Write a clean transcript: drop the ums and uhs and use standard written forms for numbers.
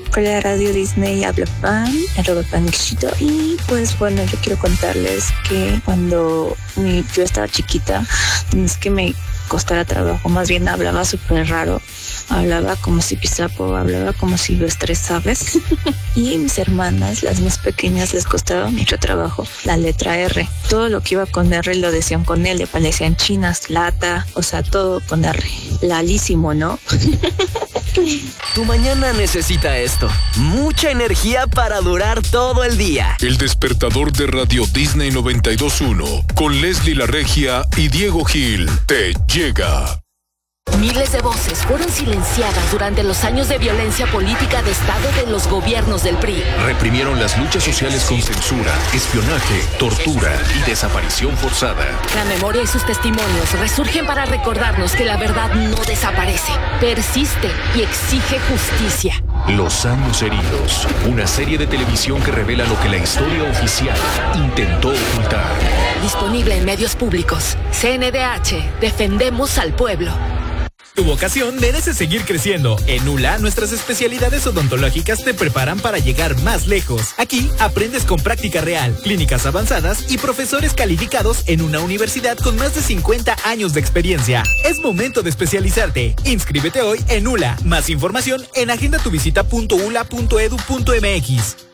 Hola Radio Disney, habla Pan, @panixito. Y pues bueno, yo quiero contarles que cuando yo estaba chiquita, es que me costara trabajo, más bien hablaba súper raro, hablaba como si pisapo, hablaba como silvestre, ¿sabes? Y mis hermanas, las más pequeñas, les costaba mucho trabajo la letra R. Todo lo que iba con R lo decían con L, parecían chinas, lata, o sea, todo con R. Lalísimo, ¿no? Tu mañana necesita esto. Mucha energía para durar todo el día. El despertador de Radio Disney 92.1 con Leslie La Regia y Diego Gil te llega. Miles de voces fueron silenciadas durante los años de violencia política de Estado de los gobiernos del PRI. Reprimieron las luchas sociales con censura, espionaje, tortura y desaparición forzada. La memoria y sus testimonios resurgen para recordarnos que la verdad no desaparece, persiste y exige justicia. Los años heridos, una serie de televisión que revela lo que la historia oficial intentó ocultar. Disponible en medios públicos. CNDH, defendemos al pueblo. Tu vocación merece seguir creciendo. En ULA, nuestras especialidades odontológicas te preparan para llegar más lejos. Aquí aprendes con práctica real, clínicas avanzadas y profesores calificados en una universidad con más de 50 años de experiencia. Es momento de especializarte. Inscríbete hoy en ULA. Más información en agendatuvisita.ula.edu.mx.